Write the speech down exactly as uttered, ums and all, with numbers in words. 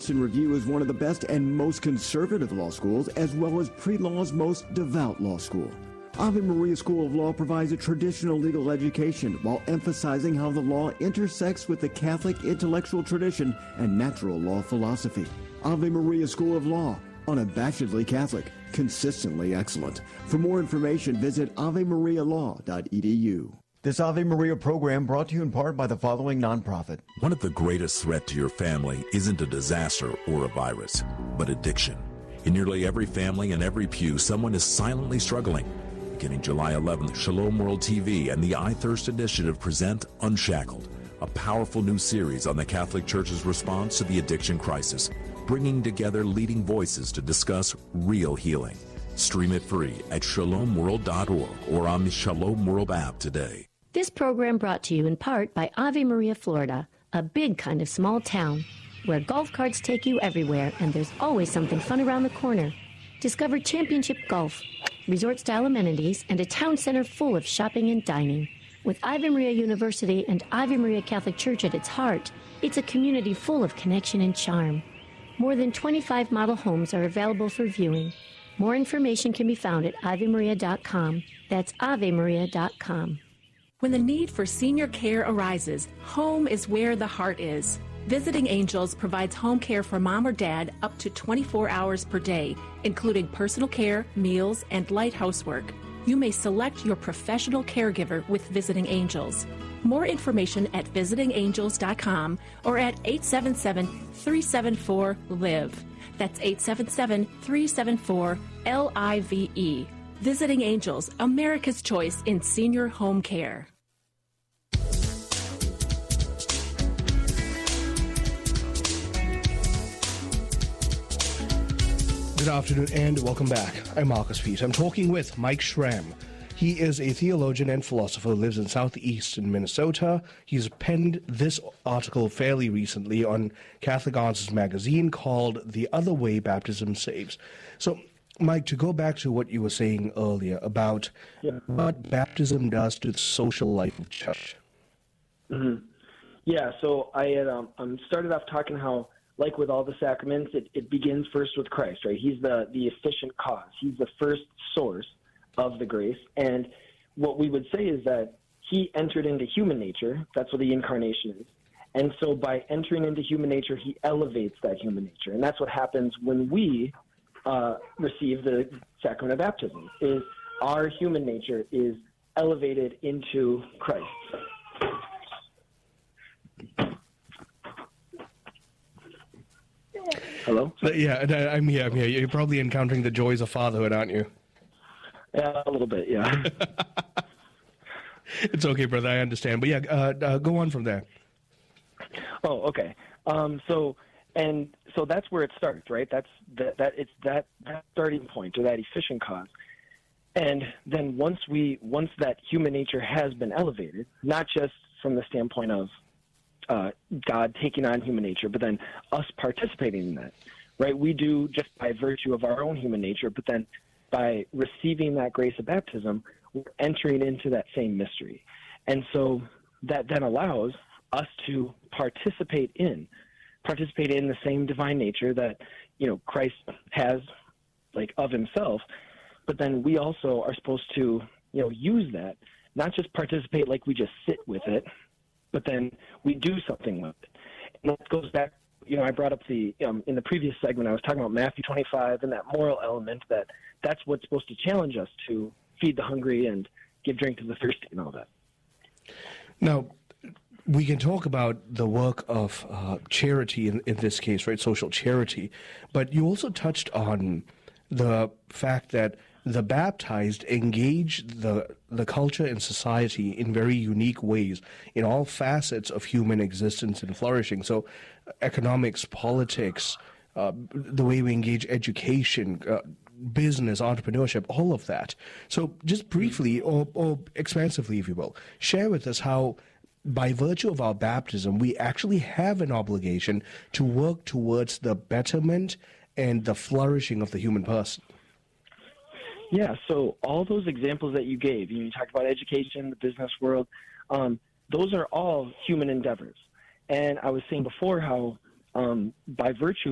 Review is one of the best and most conservative law schools, as well as pre-law's most devout law school. Ave Maria School of Law provides a traditional legal education while emphasizing how the law intersects with the Catholic intellectual tradition and natural law philosophy. Ave Maria School of Law, unabashedly Catholic, consistently excellent. For more information, visit ave maria law dot e d u. This Ave Maria program brought to you in part by the following nonprofit. One of the greatest threats to your family isn't a disaster or a virus, but addiction. In nearly every family and every pew, someone is silently struggling. Beginning July eleventh, Shalom World T V and the I Thirst Initiative present Unshackled, a powerful new series on the Catholic Church's response to the addiction crisis, bringing together leading voices to discuss real healing. Stream it free at shalom world dot org or on the Shalom World app today. This program brought to you in part by Ave Maria, Florida, a big kind of small town where golf carts take you everywhere and there's always something fun around the corner. Discover championship golf, resort-style amenities, and a town center full of shopping and dining. With Ave Maria University and Ave Maria Catholic Church at its heart, it's a community full of connection and charm. More than twenty-five model homes are available for viewing. More information can be found at ave maria dot com. That's ave maria dot com. When the need for senior care arises, home is where the heart is. Visiting Angels provides home care for mom or dad up to twenty-four hours per day, including personal care, meals, and light housework. You may select your professional caregiver with Visiting Angels. More information at visiting angels dot com or at eight seven seven, three seven four, L I V E. That's eight seven seven, three seven four, L I V E. Visiting Angels, America's choice in senior home care. Good afternoon and welcome back. I'm Marcus Peet. I'm talking with Mike Schramm. He is a theologian and philosopher who lives in southeastern Minnesota. He's penned this article fairly recently on Catholic Answers magazine called The Other Way Baptism Saves. So, Mike, to go back to what you were saying earlier about yeah. what baptism does to the social life of church. Mm-hmm. Yeah, so I had um, um, started off talking how, like with all the sacraments, it, it begins first with Christ, right? He's the, the efficient cause. He's the first source of the grace. And what we would say is that he entered into human nature. That's what the incarnation is. And so by entering into human nature, he elevates that human nature. And that's what happens when we uh, receive the sacrament of baptism, is our human nature is elevated into Christ. Hello? Yeah, I'm here. I'm here. You're probably encountering the joys of fatherhood, aren't you? Yeah, a little bit, yeah. It's okay, brother. I understand. But yeah, uh, uh, go on from there. Oh, okay. Um, so, and so that's where it starts, right? That's that. that it's that, that starting point, or that efficient cause. And then once we, once that human nature has been elevated, not just from the standpoint of uh, God taking on human nature, but then us participating in that, right? We do just by virtue of our own human nature, but then by receiving that grace of baptism, we're entering into that same mystery. And so that then allows us to participate in, participate in the same divine nature that, you know, Christ has, like, of himself. But then we also are supposed to, you know, use that, not just participate like we just sit with it, but then we do something with it. And that goes back, you know, I brought up the, um, in the previous segment, I was talking about Matthew twenty-five and that moral element, that that's what's supposed to challenge us to feed the hungry and give drink to the thirsty and all that. Now, we can talk about the work of uh, charity in, in this case, right, social charity, but you also touched on the fact that the baptized engage the the culture and society in very unique ways in all facets of human existence and flourishing. So economics, politics, uh, the way we engage education, uh, business, entrepreneurship, all of that. So just briefly or, or expansively, if you will, share with us how by virtue of our baptism, we actually have an obligation to work towards the betterment and the flourishing of the human person. Yeah, so all those examples that you gave, you talked about education, the business world, um, those are all human endeavors. And I was saying before how um, by virtue